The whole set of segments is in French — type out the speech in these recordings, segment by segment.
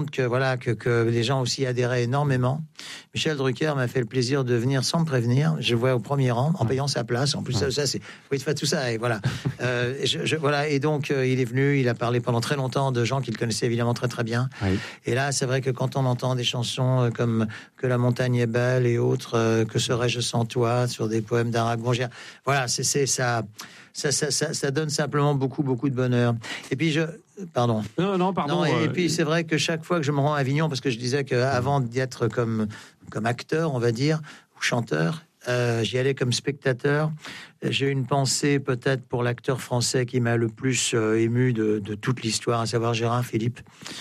que les gens aussi adhéraient énormément. Michel Drucker m'a fait le plaisir de venir sans me prévenir. Je le vois au premier rang, en payant sa place. En plus, ça c'est... Oui, tu fais tout ça, et voilà. Voilà. Et donc, il est venu, il a parlé pendant très longtemps de gens qu'il connaissait évidemment très très bien. Oui. Et là, c'est vrai que quand on entend des chansons comme Que la montagne est belle et autres, Que serais-je sans toi, sur des poèmes d'Aragon, voilà, c'est ça... Ça donne simplement beaucoup de bonheur. Et puis pardon. Non, pardon. Et puis c'est vrai que chaque fois que je me rends à Avignon, parce que je disais qu'avant d'y être comme acteur, on va dire, ou chanteur, j'y allais comme spectateur. J'ai une pensée peut-être pour l'acteur français qui m'a le plus ému de toute l'histoire, à savoir Gérard Philippe.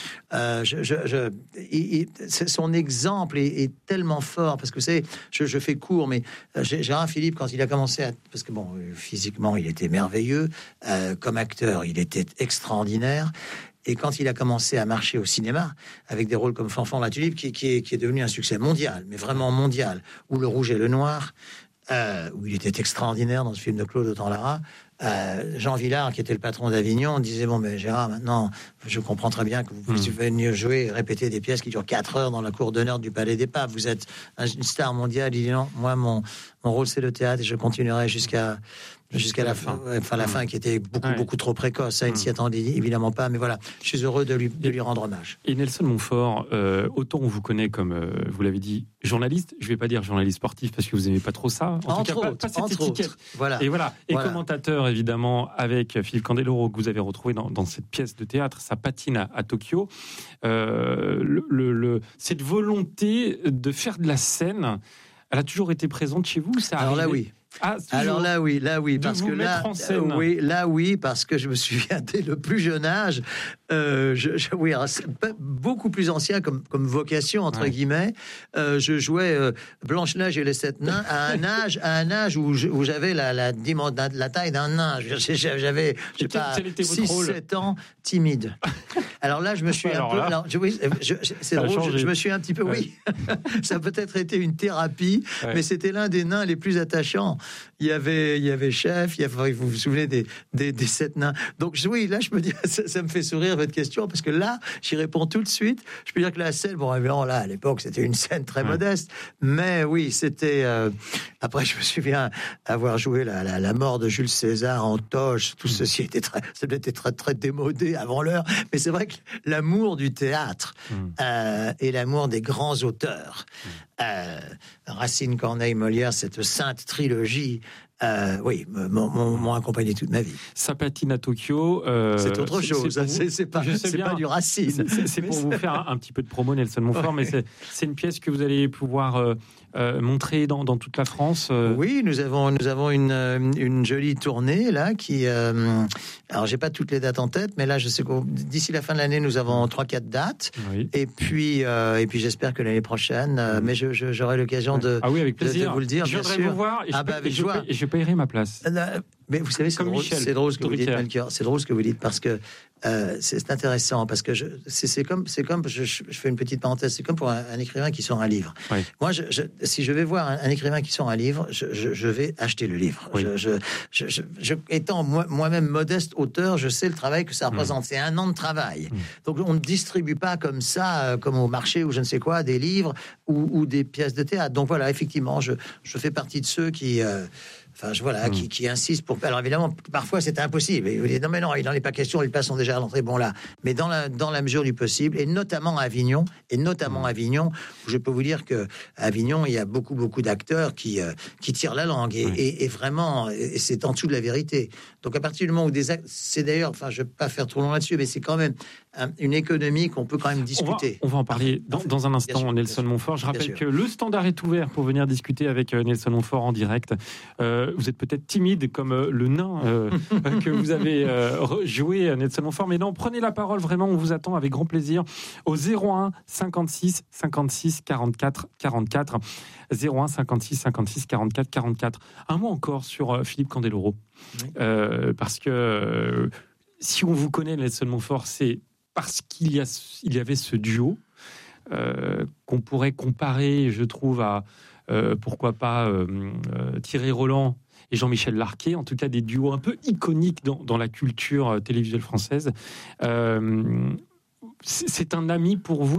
Son exemple est tellement fort, parce que je fais court, mais Gérard Philippe, quand il a commencé parce que physiquement il était merveilleux, comme acteur il était extraordinaire. Et quand il a commencé à marcher au cinéma, avec des rôles comme Fanfan la Tulipe, qui est devenu un succès mondial, mais vraiment mondial, ou Le Rouge et le Noir, où il était extraordinaire dans ce film de Claude Autant-Lara, Jean Vilar, qui était le patron d'Avignon, disait mais Gérard, maintenant, je comprends très bien que vous pouvez jouer et répéter des pièces qui durent 4 heures dans la cour d'honneur du Palais des Papes. Vous êtes une star mondiale. Il dit non, moi, mon rôle, c'est le théâtre et je continuerai jusqu'à la fin. Enfin, la fin qui était beaucoup trop précoce. Ça, il ne s'y attendait évidemment pas. Mais voilà, je suis heureux de lui rendre hommage. Et Nelson Montfort, autant on vous connaît comme, vous l'avez dit, journaliste. Je ne vais pas dire journaliste sportif parce que vous n'aimez pas trop ça. En tout cas, pas cette étiquette. Voilà. Et commentateur, évidemment, avec Philippe Candeloro, que vous avez retrouvé dans cette pièce de théâtre. Ça patine à Tokyo. Cette volonté de faire de la scène, elle a toujours été présente chez vous. Alors là, oui. Alors là oui, parce que oui, parce que je me souviens dès le plus jeune âge, c'est beaucoup plus ancien comme vocation entre guillemets. Je jouais Blanche-Neige et les 7 nains à un âge où j'avais la taille d'un nain. J'avais 6-7 ans, timide. Alors là, je me suis c'est drôle. Je me suis un petit peu, ça a peut-être été une thérapie, mais c'était l'un des nains les plus attachants. Il y avait Chef, vous vous souvenez des 7 nains. Donc là je me dis, ça me fait sourire votre question, parce que là j'y réponds tout de suite. Je peux dire que la scène, évidemment là à l'époque c'était une scène très modeste, mais oui c'était. Après je me souviens avoir joué la mort de Jules César en toge. Tout ceci était très démodé avant l'heure, mais c'est vrai que l'amour du théâtre et l'amour des grands auteurs. Racine, Corneille, Molière, cette sainte trilogie, m'ont accompagné toute ma vie. Ça patine à Tokyo. C'est autre chose. C'est pas du Racine. C'est pour vous faire un petit peu de promo, Nelson Montfort, mais c'est une pièce que vous allez pouvoir montrer dans toute la France. Oui, nous avons une jolie tournée là qui. Alors j'ai pas toutes les dates en tête, mais là je sais que d'ici la fin de l'année nous avons 3-4 dates. Oui. Et puis j'espère que l'année prochaine, mais j'aurai l'occasion de vous le dire. Je viendrai vous voir et je paierai ma place. Mais vous savez, c'est drôle ce que vous dites, Melchior. C'est drôle ce que vous dites parce que c'est intéressant, parce que c'est comme je fais une petite parenthèse. C'est comme pour un écrivain qui sort un livre. Oui. Moi, si je vais voir un écrivain qui sort un livre, je vais acheter le livre. Oui. Étant moi-même modeste auteur, je sais le travail que ça représente. C'est 1 an de travail. Donc on ne distribue pas comme ça, comme au marché ou je ne sais quoi, des livres ou des pièces de théâtre. Donc voilà, effectivement, je fais partie de ceux qui qui insiste pour. Alors évidemment, parfois c'est impossible. Et vous dites non, mais non, il n'en est pas question. Les places sont déjà à l'entrée. Bon là, mais dans la mesure du possible, et notamment à Avignon, où je peux vous dire que à Avignon, il y a beaucoup d'acteurs qui tirent la langue et vraiment, et c'est en dessous de la vérité. Donc à partir du moment où c'est d'ailleurs, je vais pas faire trop long là-dessus, mais c'est quand même une économie qu'on peut quand même discuter. On va en parler dans un instant, Nelson Montfort. Je rappelle que le standard est ouvert pour venir discuter avec Nelson Montfort en direct. Vous êtes peut-être timide comme le nain que vous avez joué, Nelson Montfort, mais non, prenez la parole, vraiment, on vous attend avec grand plaisir au 01 56 56 44 44. 01 56 56 44 44. Un mot encore sur Philippe Candeloro. Oui. Parce que si on vous connaît, Nelson Montfort, c'est parce qu'il y avait ce duo qu'on pourrait comparer, je trouve, à pourquoi pas Thierry Roland et Jean-Michel Larquet, en tout cas des duos un peu iconiques dans la culture télévisuelle française. c'est un ami pour vous